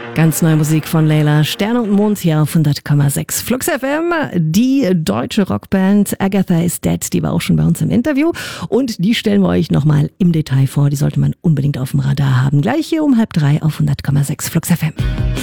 Ganz neue Musik von Layla, Sterne und Mond hier auf 100,6 Flux FM. Die deutsche Rockband Agatha is Dead, die war auch schon bei uns im Interview. Und die stellen wir euch nochmal im Detail vor. Die sollte man unbedingt auf dem Radar haben. Gleich hier um 2:30 auf 100,6 Flux FM.